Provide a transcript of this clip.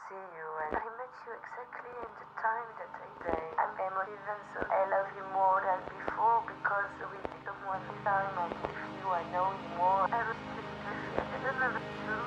see you, and I met you exactly in the time that I say I'm emotive, and so I love you more than before because we did someone time, and with you I know you more. I was just I don't know what to do.